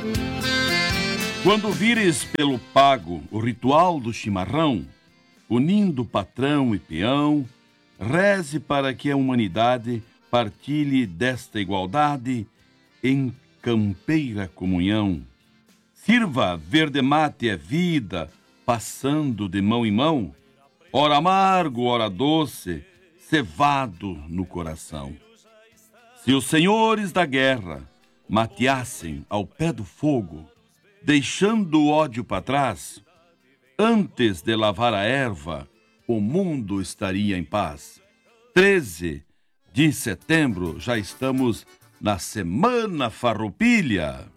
Quando vires pelo pago o ritual do chimarrão, unindo patrão e peão, reze para que a humanidade partilhe desta igualdade em campeira comunhão. Sirva verde mate a vida, passando de mão em mão, ora amargo, ora doce, cevado no coração. Se os senhores da guerra mateassem ao pé do fogo, deixando o ódio para trás, antes de lavar a erva, o mundo estaria em paz. 13 de setembro, já estamos na Semana Farroupilha.